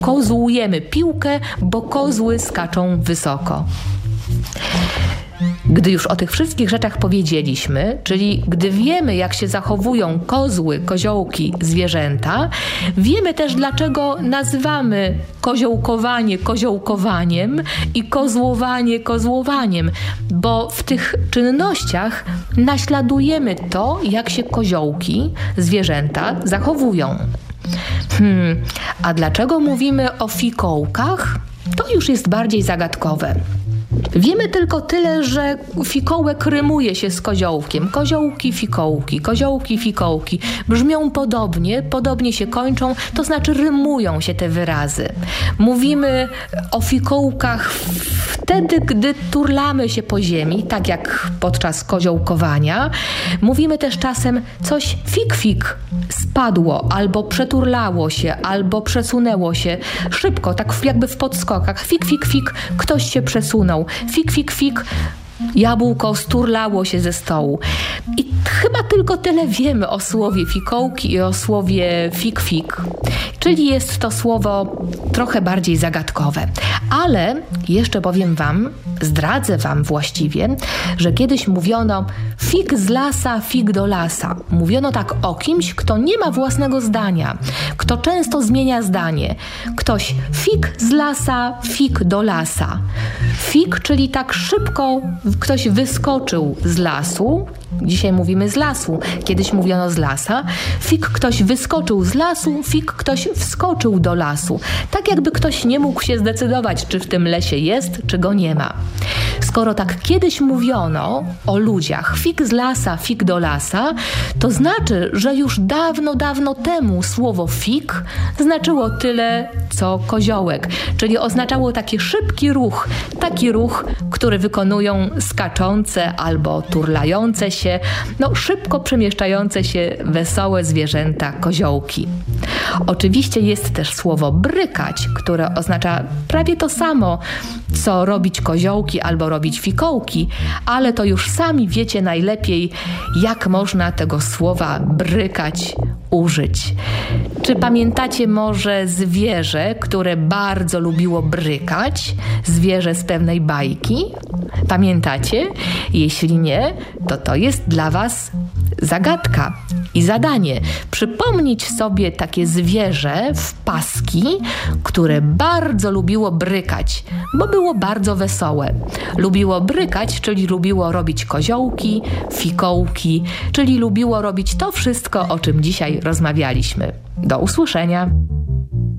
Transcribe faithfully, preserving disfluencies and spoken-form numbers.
kozłujemy piłkę, bo kozły skaczą wysoko. Gdy już o tych wszystkich rzeczach powiedzieliśmy, czyli gdy wiemy, jak się zachowują kozły, koziołki, zwierzęta, wiemy też, dlaczego nazywamy koziołkowanie koziołkowaniem i kozłowanie kozłowaniem, bo w tych czynnościach naśladujemy to, jak się koziołki, zwierzęta zachowują. Hmm, a dlaczego mówimy o fikołkach? To już jest bardziej zagadkowe. Wiemy tylko tyle, że fikołek rymuje się z koziołkiem. Koziołki, fikołki, koziołki, fikołki. Brzmią podobnie, podobnie się kończą, to znaczy rymują się te wyrazy. Mówimy o fikołkach wtedy, gdy turlamy się po ziemi, tak jak podczas koziołkowania. Mówimy też czasem coś fik, fik spadło, albo przeturlało się, albo przesunęło się szybko, tak jakby w podskokach. Fik, fik, fik, ktoś się przesunął. Fik, fik, fik, jabłko sturlało się ze stołu. I chyba tylko tyle wiemy o słowie fikołki i o słowie fik, fik. Czyli jest to słowo trochę bardziej zagadkowe. Ale jeszcze powiem wam, zdradzę wam właściwie, że kiedyś mówiono fig z lasa, fig do lasa. Mówiono tak o kimś, kto nie ma własnego zdania, kto często zmienia zdanie. Ktoś fig z lasa, fig do lasa. Fig, czyli tak szybko ktoś wyskoczył z lasu. Dzisiaj mówimy z lasu, kiedyś mówiono z lasa. Fig, ktoś wyskoczył z lasu, fig, ktoś wskoczył do lasu. Tak jakby ktoś nie mógł się zdecydować, czy w tym lesie jest, czy go nie ma. Skoro tak kiedyś mówiono o ludziach, fig z lasa, fig do lasa, to znaczy, że już dawno, dawno temu słowo fig znaczyło tyle, co koziołek, czyli oznaczało taki szybki ruch, taki ruch, który wykonują skaczące albo turlające się, no szybko przemieszczające się wesołe zwierzęta koziołki. Oczywiście jest też słowo brykać, które oznacza prawie to samo, co robić koziołki albo robić fikołki, ale to już sami wiecie najlepiej, jak można tego słowa brykać użyć. Czy pamiętacie może zwierzę, które bardzo lubiło brykać? Zwierzę z pewnej bajki? Pamiętacie? Jeśli nie, to to jest dla was zagadka i zadanie. Przypomnieć sobie takie zwierzę w paski, które bardzo lubiło brykać, bo było bardzo wesołe. Lubiło brykać, czyli lubiło robić koziołki, fikołki, czyli lubiło robić to wszystko, o czym dzisiaj rozmawialiśmy. Do usłyszenia!